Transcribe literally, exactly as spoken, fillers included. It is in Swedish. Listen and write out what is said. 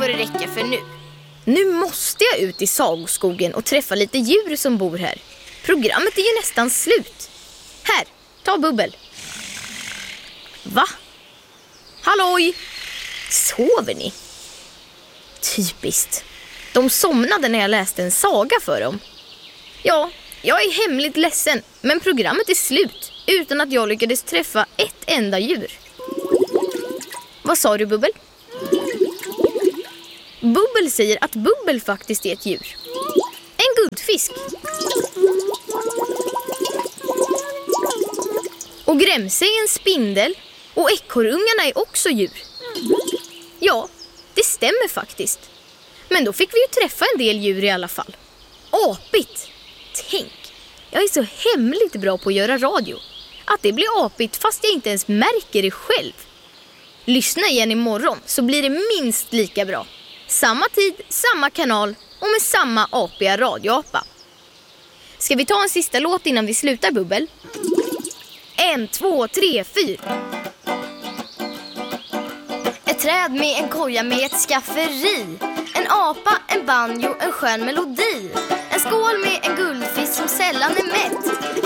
får det räcka för nu. Nu måste jag ut i sagoskogen och träffa lite djur som bor här. Programmet är ju nästan slut. Här, ta Bubbel. Va? Halloj! Sover ni? Typiskt. De somnade när jag läste en saga för dem. Ja, jag är hemligt ledsen, men programmet är slut utan att jag lyckades träffa ett enda djur. Vad sa du, Bubbel? Bubbel säger att Bubbel faktiskt är ett djur. En guldfisk. Och Grämse är en spindel. Och ekorrungarna är också djur. Ja, det stämmer faktiskt. Men då fick vi ju träffa en del djur i alla fall. Apigt! Tänk, jag är så hemligt bra på att göra radio. Att det blir apigt fast jag inte ens märker det själv. Lyssna igen imorgon så blir det minst lika bra. Samma tid, samma kanal och med samma apiga radioapa. Ska vi ta en sista låt innan vi slutar, Bubbel? En, två, tre, fyra. Ett träd med en koja med ett skafferi. En apa, en banjo, en skön melodi. En skål med en guldfisk som sällan är mätt.